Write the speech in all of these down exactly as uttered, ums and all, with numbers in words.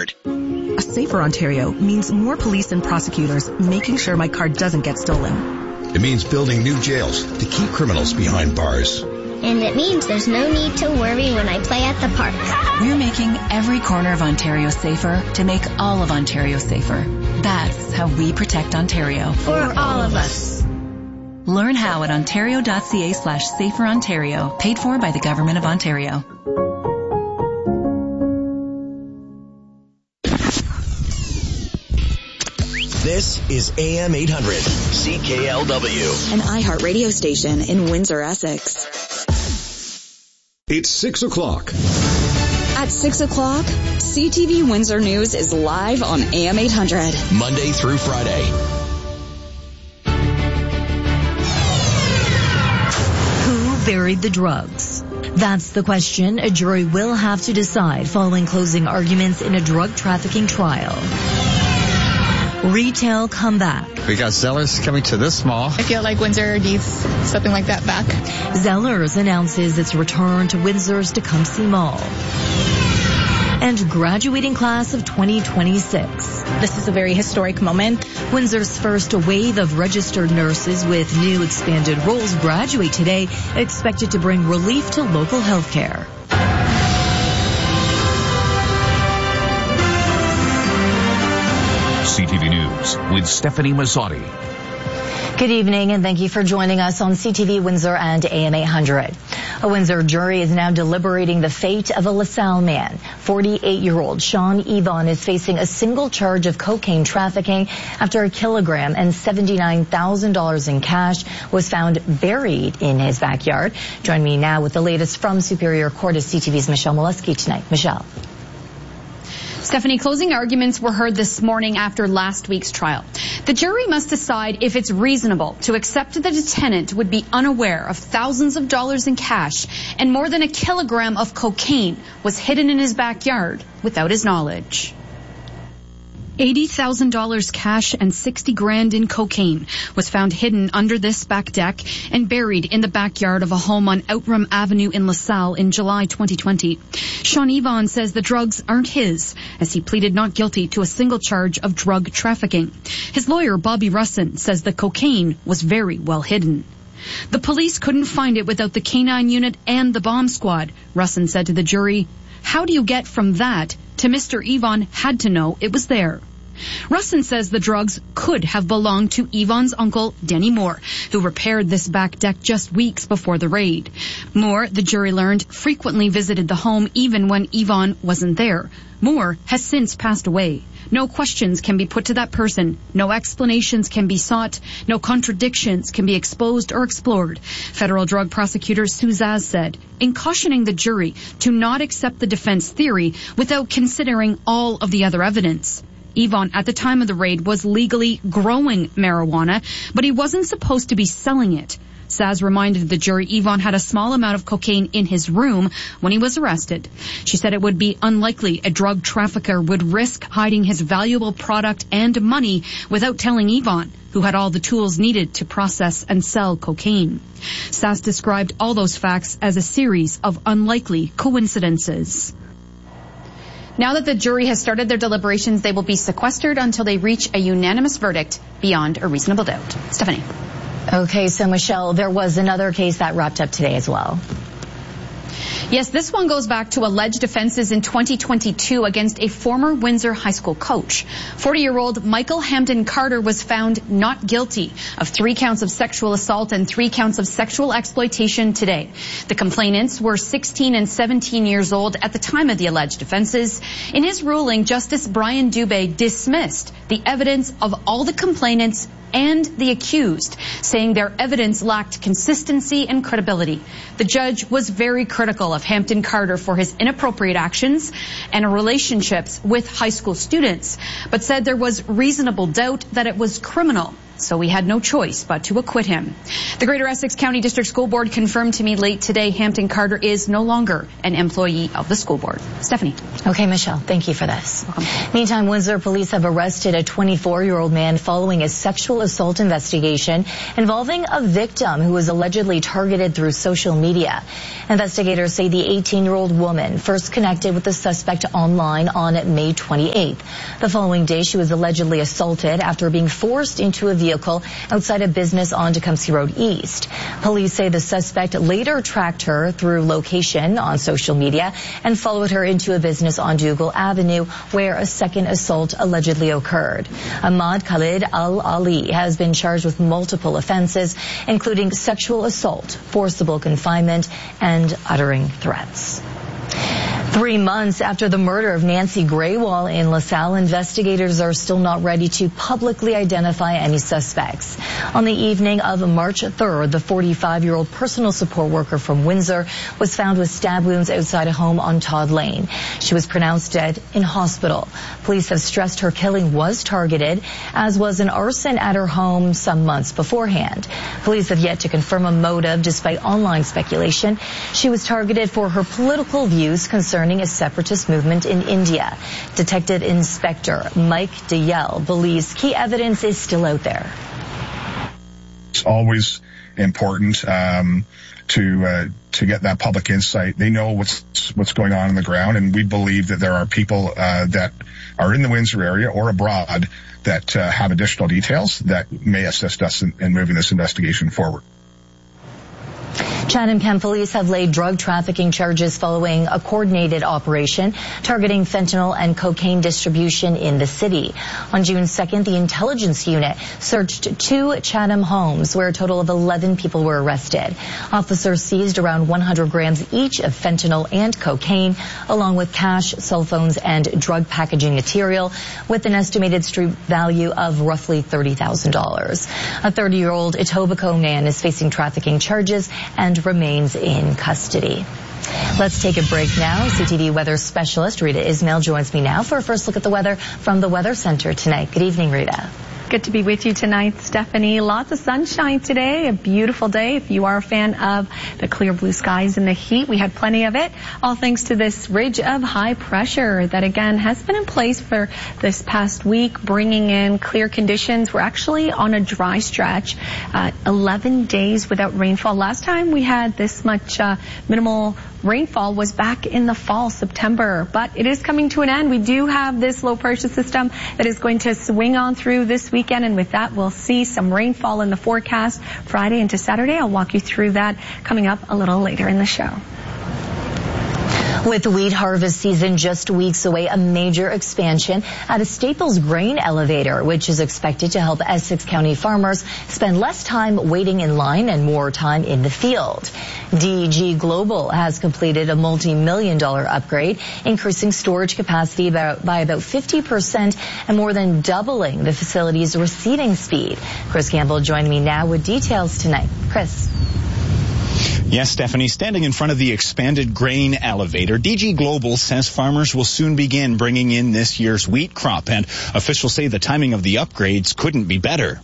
card. A safer Ontario means more police and prosecutors making sure my card doesn't get stolen. It means building new jails to keep criminals behind bars. And it means there's no need to worry when I play at the park. We're making every corner of Ontario safer to make all of Ontario safer. That's how we protect Ontario. For all of us. Learn how at ontario.ca slash safer Ontario. Paid for by the Government of Ontario. This is A M eight hundred, C K L W. An iHeart radio station in Windsor, Essex. It's six o'clock. At six o'clock, C T V Windsor News is live on A M eight hundred. Monday through Friday. Who buried the drugs? That's the question a jury will have to decide following closing arguments in a drug trafficking trial. Retail comeback. We got Zellers coming to this mall. I feel like Windsor needs something like that back. Zellers announces its return to Windsor's Tecumseh Mall. And graduating class of twenty twenty-six. This is a very historic moment. Windsor's first wave of registered nurses with new expanded roles graduate today, expected to bring relief to local health care. C T V News with Stephanie Mazzotti. Good evening and thank you for joining us on C T V Windsor and A M eight hundred. A Windsor jury is now deliberating the fate of a LaSalle man. forty-eight-year-old Sean Yvonne is facing a single charge of cocaine trafficking after a kilogram and seventy-nine thousand dollars in cash was found buried in his backyard. Join me now with the latest from Superior Court is C T V's Michelle Molesky tonight. Michelle. Stephanie, closing arguments were heard this morning after last week's trial. The jury must decide if it's reasonable to accept that the tenant would be unaware of thousands of dollars in cash and more than a kilogram of cocaine was hidden in his backyard without his knowledge. eighty thousand dollars cash and sixty grand in cocaine was found hidden under this back deck and buried in the backyard of a home on Outram Avenue in LaSalle in July twenty twenty. Sean Yvonne says the drugs aren't his, as he pleaded not guilty to a single charge of drug trafficking. His lawyer, Bobby Russin, says the cocaine was very well hidden. The police couldn't find it without the canine unit and the bomb squad, Russin said to the jury. How do you get from that to Mister Yvonne had to know it was there? Russin says the drugs could have belonged to Yvonne's uncle, Denny Moore, who repaired this back deck just weeks before the raid. Moore, the jury learned, frequently visited the home even when Yvonne wasn't there. Moore has since passed away. No questions can be put to that person. No explanations can be sought. No contradictions can be exposed or explored. Federal drug prosecutor Sue Zaz said, in cautioning the jury to not accept the defense theory without considering all of the other evidence. Yvonne, at the time of the raid, was legally growing marijuana, but he wasn't supposed to be selling it. Saz reminded the jury Yvonne had a small amount of cocaine in his room when he was arrested. She said it would be unlikely a drug trafficker would risk hiding his valuable product and money without telling Yvonne, who had all the tools needed to process and sell cocaine. Saz described all those facts as a series of unlikely coincidences. Now that the jury has started their deliberations, they will be sequestered until they reach a unanimous verdict beyond a reasonable doubt. Stephanie. Okay, so Michelle, there was another case that wrapped up today as well. Yes, this one goes back to alleged offenses in twenty twenty-two against a former Windsor High School coach. forty-year-old Michael Hampden Carter was found not guilty of three counts of sexual assault and three counts of sexual exploitation today. The complainants were sixteen and seventeen years old at the time of the alleged offenses. In his ruling, Justice Brian Dubé dismissed the evidence of all the complainants and the accused, saying their evidence lacked consistency and credibility. The judge was very critical of Hampden Carter for his inappropriate actions and relationships with high school students, but said there was reasonable doubt that it was criminal so we had no choice but to acquit him. The Greater Essex County District School Board confirmed to me late today Hampton Carter is no longer an employee of the school board. Stephanie. Okay, Michelle, thank you for this. Welcome. Meantime, Windsor police have arrested a twenty-four-year-old man following a sexual assault investigation involving a victim who was allegedly targeted through social media. Investigators say the eighteen-year-old woman first connected with the suspect online on May twenty-eighth. The following day, she was allegedly assaulted after being forced into a vehicle outside a business on Tecumseh Road East. Police say the suspect later tracked her through location on social media and followed her into a business on Dougal Avenue where a second assault allegedly occurred. Ahmad Khalid Al-Ali has been charged with multiple offenses, including sexual assault, forcible confinement, and uttering threats. Three months after the murder of Nancy Graywall in LaSalle, investigators are still not ready to publicly identify any suspects. On the evening of March third, the forty-five-year-old personal support worker from Windsor was found with stab wounds outside a home on Todd Lane. She was pronounced dead in hospital. Police have stressed her killing was targeted, as was an arson at her home some months beforehand. Police have yet to confirm a motive despite online speculation. She was targeted for her political views concerning a separatist movement in India. Detective Inspector Mike DeYell believes key evidence is still out there. It's always important um, to uh, to get that public insight. They know what's what's going on on the ground, and we believe that there are people uh, that are in the Windsor area or abroad that uh, have additional details that may assist us in, in moving this investigation forward. Chatham-Kent police have laid drug trafficking charges following a coordinated operation targeting fentanyl and cocaine distribution in the city. On June second, the intelligence unit searched two Chatham homes where a total of eleven people were arrested. Officers seized around one hundred grams each of fentanyl and cocaine, along with cash, cell phones, and drug packaging material, with an estimated street value of roughly thirty thousand dollars. A thirty-year-old Etobicoke man is facing trafficking charges and remains in custody. Let's take a break now. C T V weather specialist Rita Ismail joins me now for a first look at the weather from the Weather Center tonight. Good evening, Rita. Good to be with you tonight, Stephanie. Lots of sunshine today. A beautiful day. If you are a fan of the clear blue skies and the heat, we had plenty of it. All thanks to this ridge of high pressure that, again, has been in place for this past week, bringing in clear conditions. We're actually on a dry stretch. Uh, eleven days without rainfall. Last time we had this much uh, minimal rainfall was back in the fall, September. But it is coming to an end. We do have this low pressure system that is going to swing on through this weekend, and with that we'll see some rainfall in the forecast Friday into Saturday. I'll walk you through that coming up a little later in the show. With wheat harvest season just weeks away, a major expansion at a Staples grain elevator, which is expected to help Essex County farmers spend less time waiting in line and more time in the field. D G Global has completed a multi-million dollar upgrade, increasing storage capacity about, by about fifty percent and more than doubling the facility's receiving speed. Chris Campbell joining me now with details tonight. Chris. Yes, Stephanie, standing in front of the expanded grain elevator, D G Global says farmers will soon begin bringing in this year's wheat crop, and officials say the timing of the upgrades couldn't be better.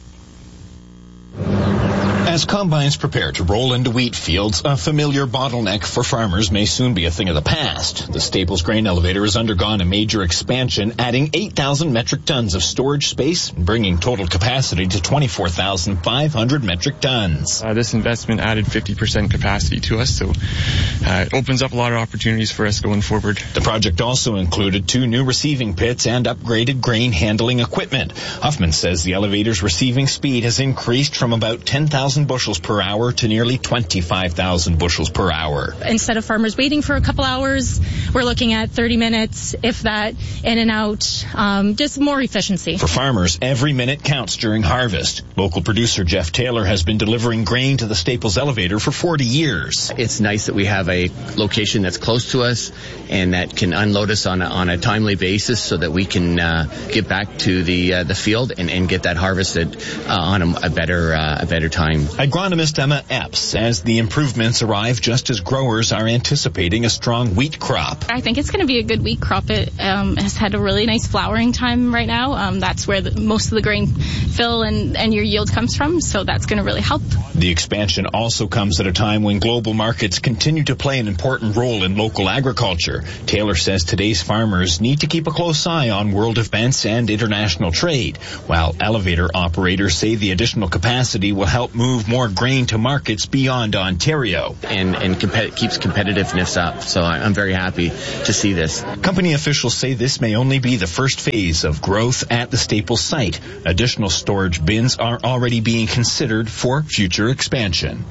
As combines prepare to roll into wheat fields, a familiar bottleneck for farmers may soon be a thing of the past. The Staples grain elevator has undergone a major expansion, adding eight thousand metric tons of storage space, bringing total capacity to twenty-four thousand five hundred metric tons. Uh, this investment added fifty percent capacity to us, so uh, it opens up a lot of opportunities for us going forward. The project also included two new receiving pits and upgraded grain handling equipment. Huffman says the elevator's receiving speed has increased from about ten thousand bushels per hour to nearly twenty-five thousand bushels per hour. Instead of farmers waiting for a couple hours, we're looking at thirty minutes, if that, in and out, um, just more efficiency. For farmers, every minute counts during harvest. Local producer Jeff Taylor has been delivering grain to the Staples elevator for forty years. It's nice that we have a location that's close to us and that can unload us on a, on a timely basis so that we can uh, get back to the uh, the field and, and get that harvested uh, on a, a better uh, a better time. Agronomist Emma Epps says the improvements arrive just as growers are anticipating a strong wheat crop. I think it's going to be a good wheat crop. It um, has had a really nice flowering time right now. Um, that's where the, most of the grain fill and, and your yield comes from, so that's going to really help. The expansion also comes at a time when global markets continue to play an important role in local agriculture. Taylor says today's farmers need to keep a close eye on world events and international trade, while elevator operators say the additional capacity will help move more grain to markets beyond Ontario. And, and comp- keeps competitiveness up, so I'm very happy to see this. Company officials say this may only be the first phase of growth at the Staples site. Additional storage bins are already being considered for future expansion.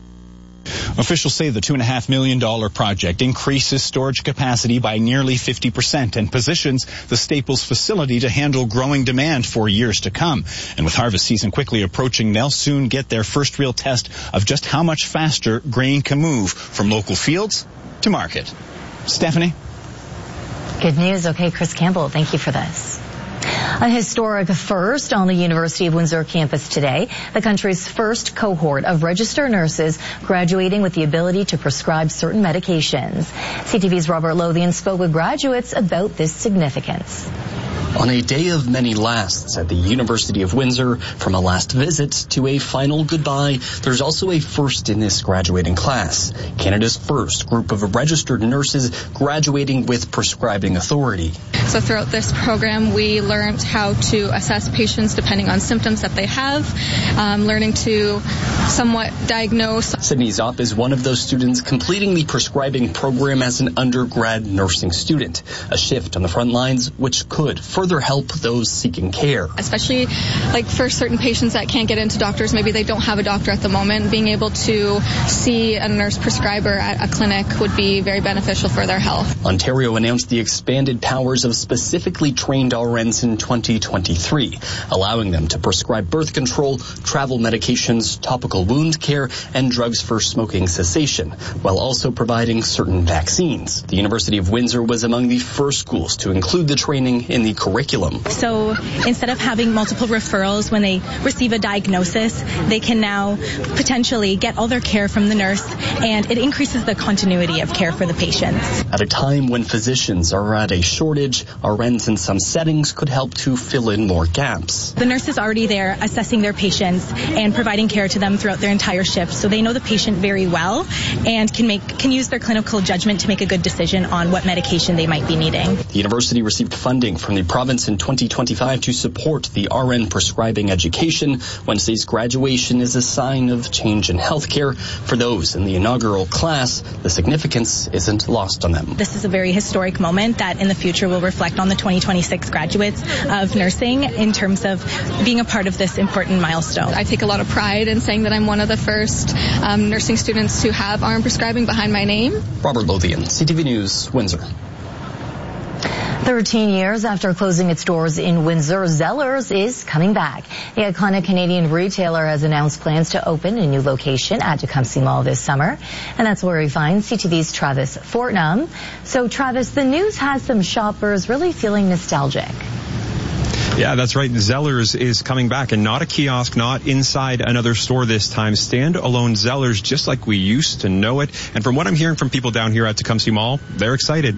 Officials say the two point five million dollars project increases storage capacity by nearly fifty percent and positions the Staples facility to handle growing demand for years to come. And with harvest season quickly approaching, they'll soon get their first real test of just how much faster grain can move from local fields to market. Stephanie? Good news. Okay, Chris Campbell, thank you for this. A historic first on the University of Windsor campus today. The country's first cohort of registered nurses graduating with the ability to prescribe certain medications. C T V's Robert Lothian spoke with graduates about this significance. On a day of many lasts at the University of Windsor, from a last visit to a final goodbye, there's also a first in this graduating class. Canada's first group of registered nurses graduating with prescribing authority. So throughout this program, we learned how to assess patients depending on symptoms that they have, um, learning to somewhat diagnose. Sydney Zopp is one of those students completing the prescribing program as an undergrad nursing student, a shift on the front lines which could further help those seeking care. Especially like for certain patients that can't get into doctors, maybe they don't have a doctor at the moment, being able to see a nurse prescriber at a clinic would be very beneficial for their health. Ontario announced the expanded powers of specifically trained R Ns in twenty twenty-three, allowing them to prescribe birth control, travel medications, topical wound care, and drugs for smoking cessation, while also providing certain vaccines. The University of Windsor was among the first schools to include the training in the curriculum. So instead of having multiple referrals when they receive a diagnosis, they can now potentially get all their care from the nurse, and it increases the continuity of care for the patients. At a time when physicians are at a shortage, R Ns in some settings could help to fill in more gaps. The nurse is already there assessing their patients and providing care to them throughout their entire shift, so they know the patient very well and can make can use their clinical judgment to make a good decision on what medication they might be needing. The university received funding from the province in twenty twenty-five to support the R N prescribing education. Wednesday's graduation is a sign of change in healthcare. For those in the inaugural class, the significance isn't lost on them. This is a very historic moment that in the future will reflect on the twenty twenty-six graduates of nursing in terms of being a part of this important milestone. I take a lot of pride in saying that I'm one of the first um, nursing students to have R N prescribing behind my name. Robert Lothian, C T V News, Windsor. thirteen years after closing its doors in Windsor, Zellers is coming back. The iconic Canadian retailer has announced plans to open a new location at Tecumseh Mall this summer. And that's where we find C T V's Travis Fortnum. So, Travis, the news has some shoppers really feeling nostalgic. Yeah, that's right. Zellers is coming back, and not a kiosk, not inside another store this time. Stand-alone Zellers, just like we used to know it. And from what I'm hearing from people down here at Tecumseh Mall, they're excited.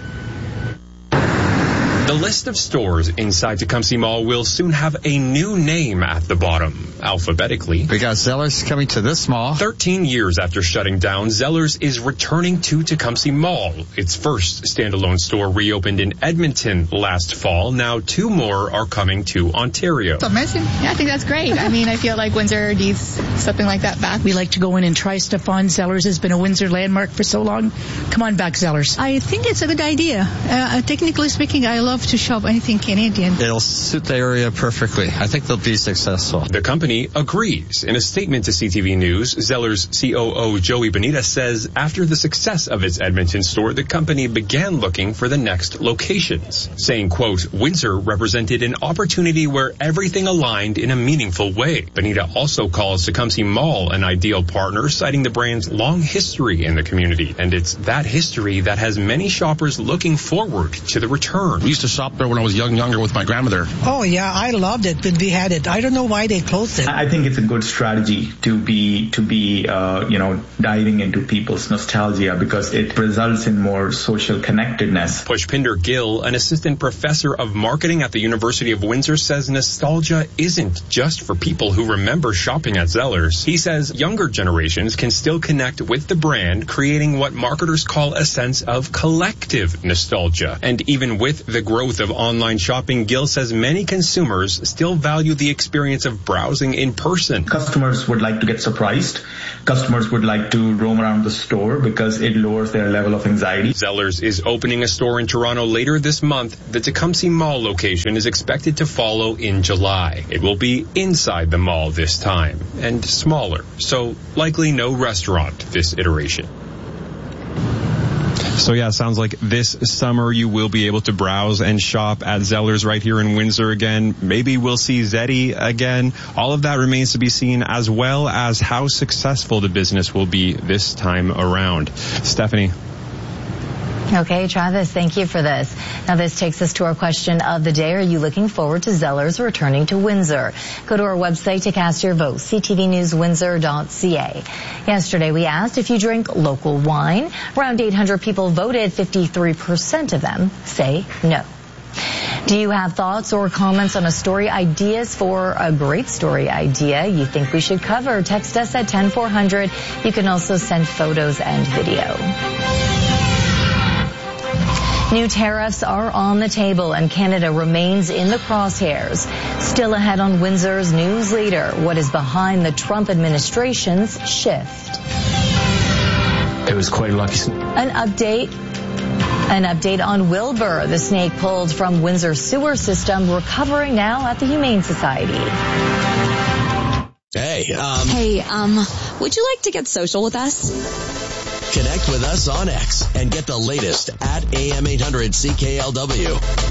The list of stores inside Tecumseh Mall will soon have a new name at the bottom, alphabetically. We got Zellers coming to this mall. thirteen years after shutting down, Zellers is returning to Tecumseh Mall. Its first standalone store reopened in Edmonton last fall. Now two more are coming to Ontario. It's amazing. Yeah, I think that's great. I mean, I feel like Windsor needs something like that back. We like to go in and try stuff on. Zellers has been a Windsor landmark for so long. Come on back, Zellers. I think it's a good idea. Uh, technically speaking, I love to shop anything Canadian. It'll suit the area perfectly. I think they'll be successful. The company agrees. In a statement to C T V News, Zellers C O O Joey Bonita says after the success of its Edmonton store, the company began looking for the next locations, saying, quote, Windsor represented an opportunity where everything aligned in a meaningful way. Bonita also calls Tecumseh Mall an ideal partner, citing the brand's long history in the community. And it's that history that has many shoppers looking forward to the return. We used to shop there when I was young, younger with my grandmother. Oh, yeah, I loved it when we had it. I don't know why they closed it. I think it's a good strategy to be, to be, uh, you know, diving into people's nostalgia because it results in more social connectedness. Pushpinder Gill, an assistant professor of marketing at the University of Windsor, says nostalgia isn't just for people who remember shopping at Zellers. He says younger generations can still connect with the brand, creating what marketers call a sense of collective nostalgia. And even with the growth of online shopping, Gill says many consumers still value the experience of browsing in person. Customers would like to get surprised. Customers would like to roam around the store because it lowers their level of anxiety. Zellers is opening a store in Toronto later this month. The Tecumseh Mall location is expected to follow in July. It will be inside the mall this time and smaller, so likely no restaurant this iteration. So yeah, it sounds like this summer you will be able to browse and shop at Zellers right here in Windsor again. Maybe we'll see Zeddy again. All of that remains to be seen, as well as how successful the business will be this time around. Stephanie. Okay, Travis, thank you for this. Now this takes us to our question of the day. Are you looking forward to Zellers returning to Windsor? Go to our website to cast your vote, c t v news windsor dot c a. Yesterday we asked if you drink local wine. Around eight hundred people voted. fifty-three percent of them say no. Do you have thoughts or comments on a story, ideas for a great story idea you think we should cover? Text us at ten four hundred. You can also send photos and video. New tariffs are on the table and Canada remains in the crosshairs. Still ahead on Windsor's News Leader, what is behind the Trump administration's shift? It was quite lucky. An update. An update on Wilbur, the snake pulled from Windsor's sewer system, recovering now at the Humane Society. Hey, um... Hey, um, would you like to get social with us? Connect with us on X and get the latest at A M eight hundred C K L W.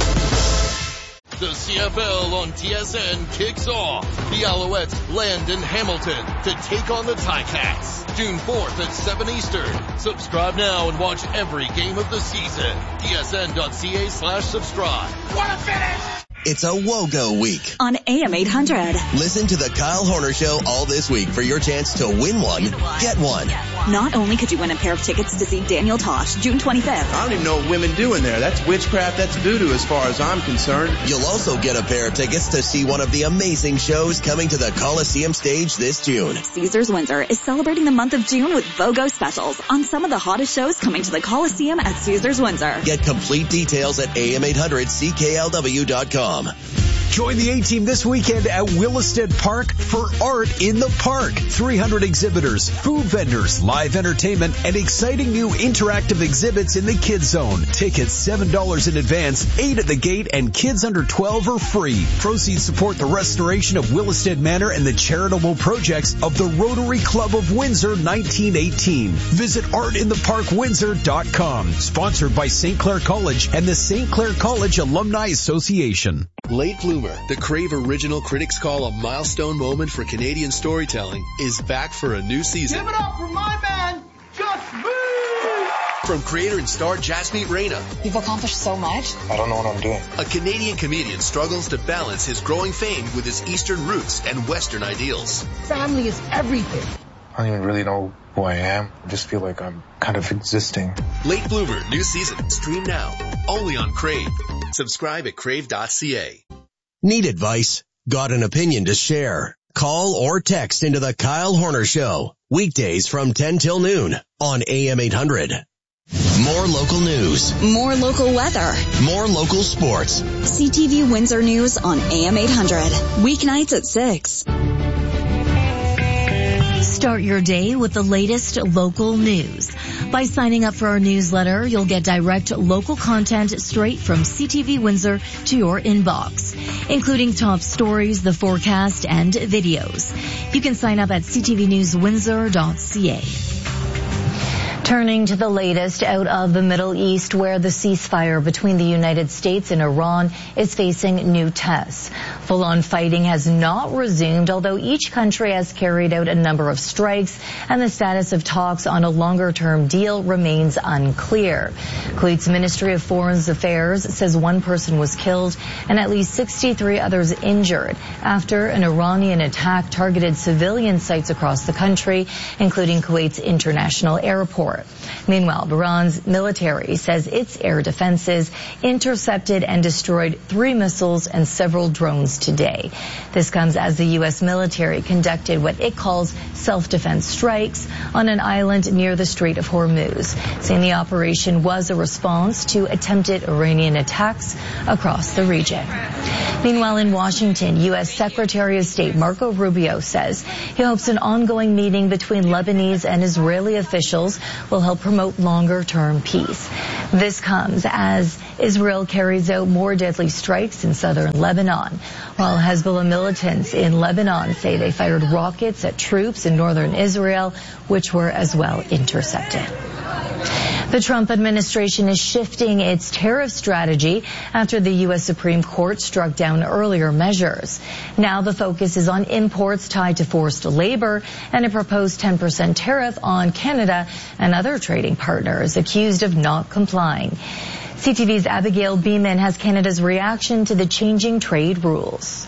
The C F L on T S N kicks off. The Alouettes land in Hamilton to take on the Ticats. June fourth at seven Eastern. Subscribe now and watch every game of the season. T S N dot C A slash subscribe. What a finish! It's a WOGO week on A M eight hundred. Listen to the Kyle Horner Show all this week for your chance to win one, get one. Not only could you win a pair of tickets to see Daniel Tosh June twenty-fifth. I don't even know what women do in there. That's witchcraft. That's voodoo as far as I'm concerned. You'll also get a pair of tickets to see one of the amazing shows coming to the Coliseum stage this June. Caesars Windsor is celebrating the month of June with VOGO specials on some of the hottest shows coming to the Coliseum at Caesars Windsor. Get complete details at A M eight hundred C K L W dot com. Join the A-Team this weekend at Williston Park for Art in the Park. three hundred exhibitors, food vendors, live entertainment, and exciting new interactive exhibits in the Kids Zone. Tickets seven dollars in advance, eight at the gate, and kids under twelve are free. Proceeds support the restoration of Williston Manor and the charitable projects of the Rotary Club of Windsor nineteen eighteen. Visit art in the park windsor dot com. Sponsored by Saint Clair College and the Saint Clair College Alumni Association. Late Bloomer, the Crave Original Critics Call a milestone moment for Canadian storytelling, is back for a new season. Give it up for my man, Just Me! From creator and star Jasmeet Reina. You've accomplished so much. I don't know what I'm doing. A Canadian comedian struggles to balance his growing fame with his Eastern roots and Western ideals. Family is everything. I don't even really know who I am. I just feel like I'm kind of existing. Late Bloomer, new season. Stream now. Only on Crave. Subscribe at crave dot c a. Need advice? Got an opinion to share? Call or text into the Kyle Horner Show. Weekdays from ten till noon on A M eight hundred. More local news. More local weather. More local sports. C T V Windsor News on A M eight hundred. Weeknights at six. Start your day with the latest local news. By signing up for our newsletter, you'll get direct local content straight from C T V Windsor to your inbox, including top stories, the forecast, and videos. You can sign up at c t v news windsor dot c a. Turning to the latest out of the Middle East, where the ceasefire between the United States and Iran is facing new tests. Full-on fighting has not resumed, although each country has carried out a number of strikes, and the status of talks on a longer-term deal remains unclear. Kuwait's Ministry of Foreign Affairs says one person was killed and at least sixty-three others injured after an Iranian attack targeted civilian sites across the country, including Kuwait's international airport. Meanwhile, Iran's military says its air defenses intercepted and destroyed three missiles and several drones today. This comes as the U S military conducted what it calls self-defense strikes on an island near the Strait of Hormuz, saying the operation was a response to attempted Iranian attacks across the region. Meanwhile, in Washington, U S Secretary of State Marco Rubio says he hopes an ongoing meeting between Lebanese and Israeli officials will help promote longer-term peace. This comes as Israel carries out more deadly strikes in southern Lebanon, while Hezbollah militants in Lebanon say they fired rockets at troops in northern Israel, which were as well intercepted. The Trump administration is shifting its tariff strategy after the U S Supreme Court struck down earlier measures. Now the focus is on imports tied to forced labor and a proposed ten percent tariff on Canada and other trading partners accused of not complying. C T V's Abigail Beeman has Canada's reaction to the changing trade rules.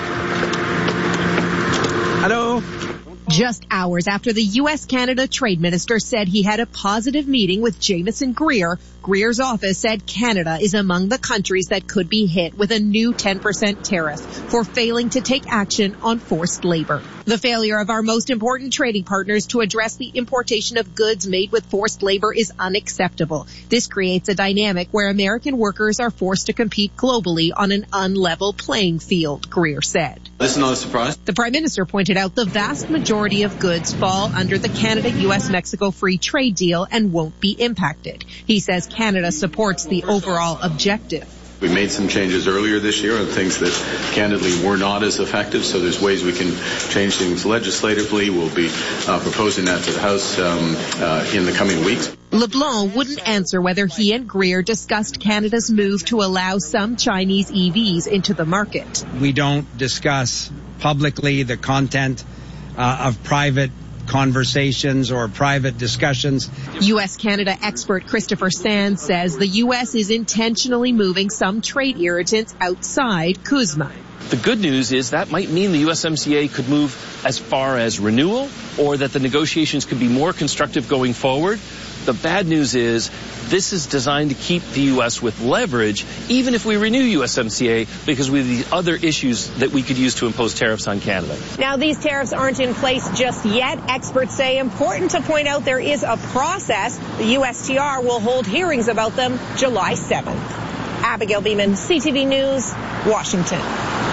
Hello. Just hours after the U S-Canada Trade Minister said he had a positive meeting with Jameson Greer, Greer's office said Canada is among the countries that could be hit with a new ten percent tariff for failing to take action on forced labor. The failure of our most important trading partners to address the importation of goods made with forced labor is unacceptable. This creates a dynamic where American workers are forced to compete globally on an unlevel playing field, Greer said. This is not a surprise. The Prime Minister pointed out the vast majority of goods fall under the Canada-U S-Mexico free trade deal and won't be impacted. He says Canada supports the overall objective. We made some changes earlier this year on things that candidly were not as effective, so there's ways we can change things legislatively. We'll be uh, proposing that to the House um, uh, in the coming weeks. LeBlanc wouldn't answer whether he and Greer discussed Canada's move to allow some Chinese E Vs into the market. We don't discuss publicly the content uh, of private conversations or private discussions. U S-Canada expert Christopher Sands says the U S is intentionally moving some trade irritants outside C U S M A. The good news is that might mean the U S M C A could move as far as renewal, or that the negotiations could be more constructive going forward. The bad news is this is designed to keep the U S with leverage, even if we renew U S M C A, because we have these other issues that we could use to impose tariffs on Canada. Now, these tariffs aren't in place just yet. Experts say important to point out there is a process. The U S T R will hold hearings about them July seventh. Abigail Beeman, C T V News, Washington.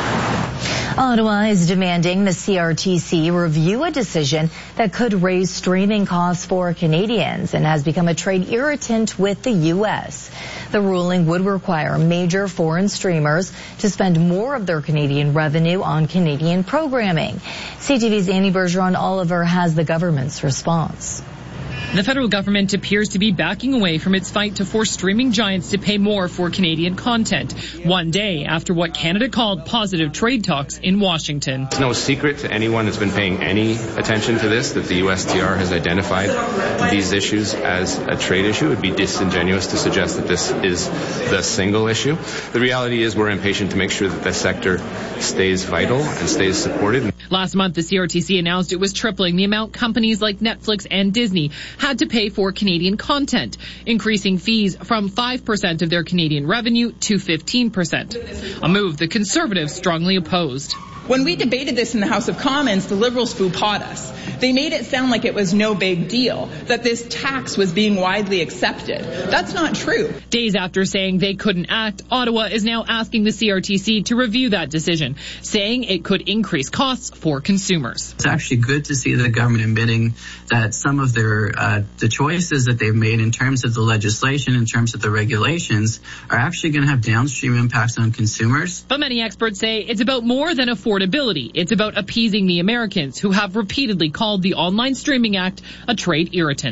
Ottawa is demanding the C R T C review a decision that could raise streaming costs for Canadians and has become a trade irritant with the U S. The ruling would require major foreign streamers to spend more of their Canadian revenue on Canadian programming. C T V's Annie Bergeron-Oliver has the government's response. The federal government appears to be backing away from its fight to force streaming giants to pay more for Canadian content, one day after what Canada called positive trade talks in Washington. It's no secret to anyone that's been paying any attention to this that the U S T R has identified these issues as a trade issue. It would be disingenuous to suggest that this is the single issue. The reality is we're impatient to make sure that the sector stays vital and stays supported. Last month, the C R T C announced it was tripling the amount companies like Netflix and Disney had to pay for Canadian content, increasing fees from five percent of their Canadian revenue to fifteen percent, a move the Conservatives strongly opposed. When we debated this in the House of Commons, the Liberals faux-pas us. They made it sound like it was no big deal, that this tax was being widely accepted. That's not true. Days after saying they couldn't act, Ottawa is now asking the C R T C to review that decision, saying it could increase costs for consumers. It's actually good to see the government admitting that some of their uh, the choices that they've made in terms of the legislation, in terms of the regulations, are actually going to have downstream impacts on consumers. But many experts say it's about more than affordability. It's about appeasing the Americans who have repeatedly called the Online Streaming Act a trade irritant.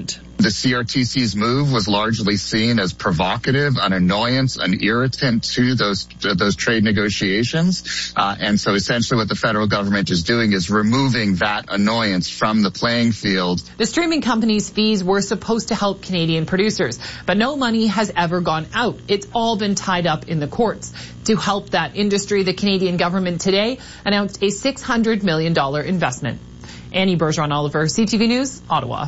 The C R T C's move was largely seen as provocative, an annoyance, an irritant to those to those trade negotiations. Uh, and so essentially what the federal government is doing is removing that annoyance from the playing field. The streaming company's fees were supposed to help Canadian producers, but no money has ever gone out. It's all been tied up in the courts. To help that industry, the Canadian government today announced a six hundred million dollars investment. Annie Bergeron-Oliver, C T V News, Ottawa.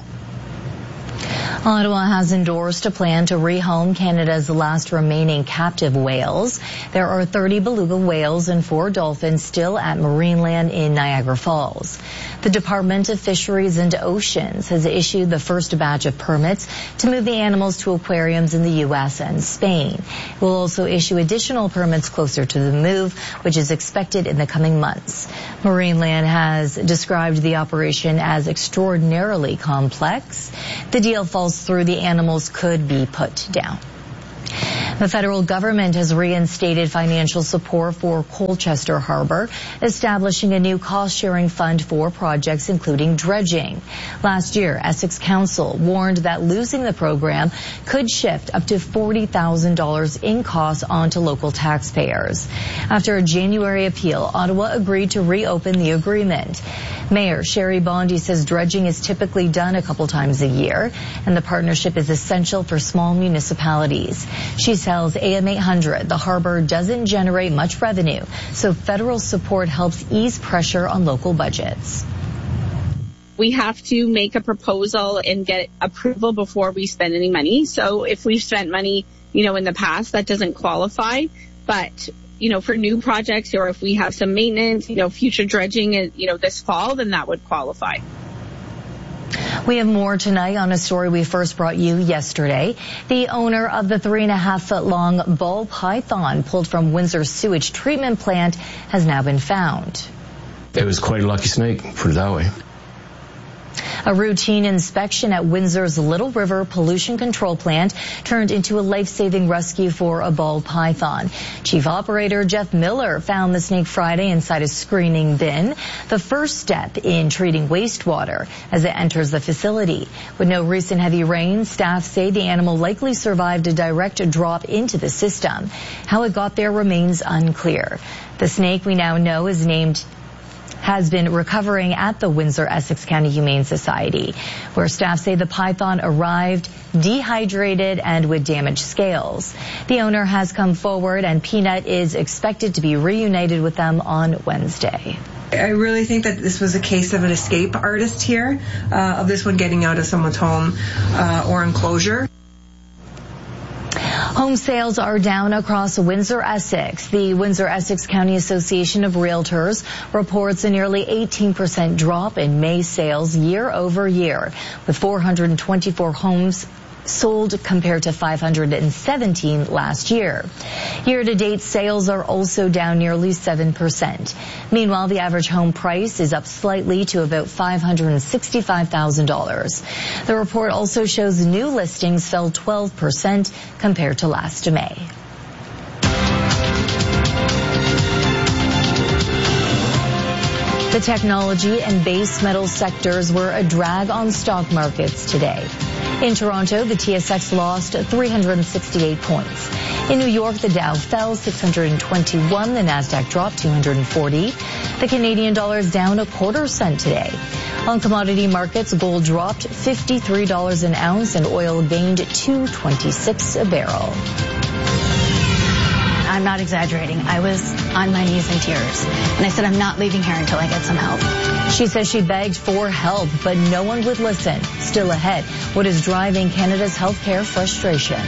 Ottawa has endorsed a plan to rehome Canada's last remaining captive whales. There are thirty beluga whales and four dolphins still at Marineland in Niagara Falls. The Department of Fisheries and Oceans has issued the first batch of permits to move the animals to aquariums in the U S and Spain. It will also issue additional permits closer to the move, which is expected in the coming months. Marineland has described the operation as extraordinarily complex. The deal falls through, the animals could be put down. The federal government has reinstated financial support for Colchester Harbor, establishing a new cost-sharing fund for projects including dredging. Last year, Essex Council warned that losing the program could shift up to forty thousand dollars in costs onto local taxpayers. After a January appeal, Ottawa agreed to reopen the agreement. Mayor Sherry Bondi says dredging is typically done a couple times a year, and the partnership is essential for small municipalities. She tells A M eight hundred the harbor doesn't generate much revenue, so federal support helps ease pressure on local budgets. We have to make a proposal and get approval before we spend any money. So if we've spent money, you know, in the past, that doesn't qualify. But, you know, for new projects, or if we have some maintenance, you know, future dredging, you know, this fall, then that would qualify. We have more tonight on a story we first brought you yesterday. The owner of the three and a half foot long ball python pulled from Windsor's sewage treatment plant has now been found. It was quite a lucky snake, put it that way. A routine inspection at Windsor's Little River Pollution Control Plant turned into a life-saving rescue for a ball python. Chief Operator Jeff Miller found the snake Friday inside a screening bin, the first step in treating wastewater as it enters the facility. With no recent heavy rain, staff say the animal likely survived a direct drop into the system. How it got there remains unclear. The snake, we now know, is named has been recovering at the Windsor-Essex County Humane Society, where staff say the python arrived dehydrated and with damaged scales. The owner has come forward, and Peanut is expected to be reunited with them on Wednesday. I really think that this was a case of an escape artist here, uh, of this one getting out of someone's home uh, or enclosure. Home sales are down across Windsor-Essex. The Windsor-Essex County Association of Realtors reports a nearly eighteen percent drop in May sales year over year, with four hundred twenty-four homes sold compared to five hundred seventeen last year. Year-to-date sales are also down nearly seven percent. Meanwhile, the average home price is up slightly to about five hundred sixty-five thousand dollars. The report also shows new listings fell twelve percent compared to last May. The technology and base metal sectors were a drag on stock markets today. In Toronto, the T S X lost three hundred sixty-eight points. In New York, the Dow fell six hundred twenty-one, the Nasdaq dropped two hundred forty. The Canadian dollar is down a quarter cent today. On commodity markets, gold dropped fifty-three dollars an ounce and oil gained two twenty-six a barrel. I'm not exaggerating. I was on my knees in tears. And I said, I'm not leaving here until I get some help. She says she begged for help, but no one would listen. Still ahead, what is driving Canada's healthcare frustration?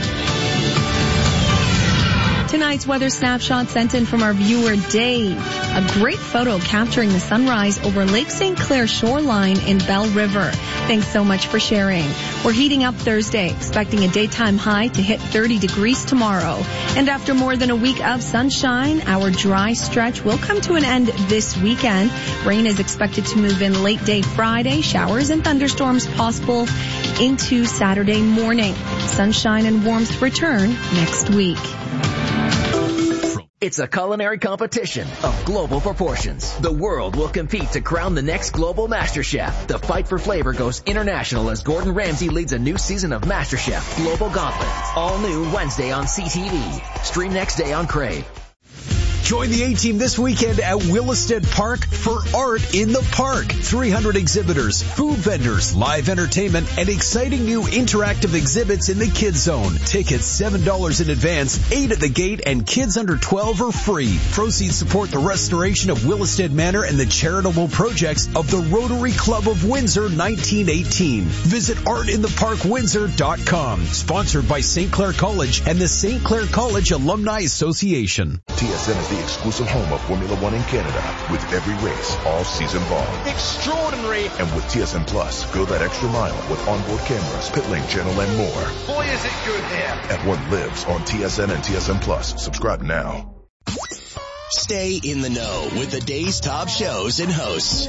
Tonight's weather snapshot sent in from our viewer Dave. A great photo capturing the sunrise over Lake Saint Clair shoreline in Belle River. Thanks so much for sharing. We're heating up Thursday, expecting a daytime high to hit thirty degrees tomorrow. And after more than a week of sunshine, our dry stretch will come to an end this weekend. Rain is expected to move in late day Friday. Showers and thunderstorms possible into Saturday morning. Sunshine and warmth return next week. It's a culinary competition of global proportions. The world will compete to crown the next global Master Chef. The fight for flavor goes international as Gordon Ramsay leads a new season of MasterChef Global Gauntlet. All new Wednesday on C T V. Stream next day on Crave. Join the A-Team this weekend at Williston Park for Art in the Park. three hundred exhibitors, food vendors, live entertainment, and exciting new interactive exhibits in the Kids Zone. Tickets seven dollars in advance, eight at the gate, and kids under twelve are free. Proceeds support the restoration of Williston Manor and the charitable projects of the Rotary Club of Windsor nineteen eighteen. Visit art in the park windsor dot com. Sponsored by Saint Clair College and the Saint Clair College Alumni Association. T S N is the exclusive home of Formula One in Canada, with every race all season long. Extraordinary! And with T S N Plus, go that extra mile with onboard cameras, pit lane channel, and more. Boy, is it good here! Everyone lives on T S N and T S N Plus. Subscribe now. Stay in the know with the day's top shows and hosts.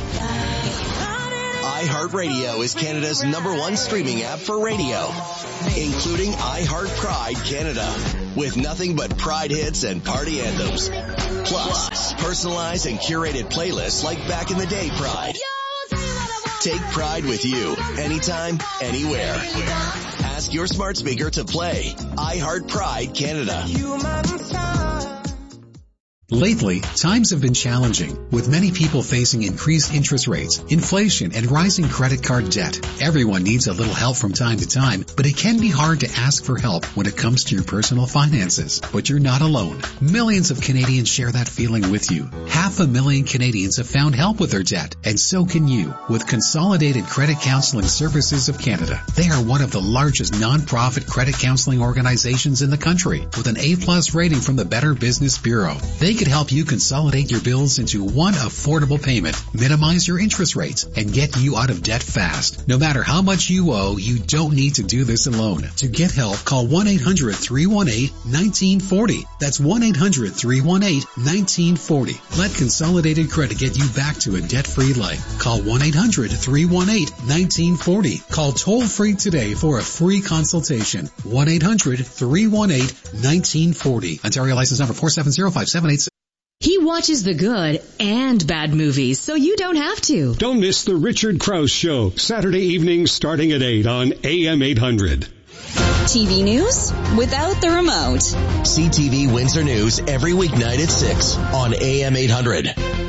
iHeartRadio is Canada's number one streaming app for radio, including iHeart Pride Canada, with nothing but Pride hits and party anthems. Plus, personalized and curated playlists like Back in the Day Pride. Take Pride with you, anytime, anywhere. Ask your smart speaker to play iHeart Pride Canada. Lately, times have been challenging, with many people facing increased interest rates, inflation, and rising credit card debt. Everyone needs a little help from time to time, but it can be hard to ask for help when it comes to your personal finances. But you're not alone. Millions of Canadians share that feeling with you. Half a million Canadians have found help with their debt, and so can you, with Consolidated Credit Counseling Services of Canada. They are one of the largest non-profit credit counseling organizations in the country, with an A-plus rating from the Better Business Bureau. They could help you consolidate your bills into one affordable payment, minimize your interest rates, and get you out of debt fast. No matter how much you owe, you don't need to do this alone. To get help, call one eight hundred three one eight one nine four zero. That's one eight hundred three one eight one nine four zero. Let Consolidated Credit get you back to a debt-free life. Call one eight hundred three one eight one nine four zero. Call toll-free today for a free consultation. one eight hundred three one eight one nine four zero. Ontario license number four seven zero five seven eight. He watches the good and bad movies, so you don't have to. Don't miss the Richard Krause Show, Saturday evenings starting at eight on A M eight hundred. T V news without the remote. C T V Windsor News every weeknight at six on A M eight hundred.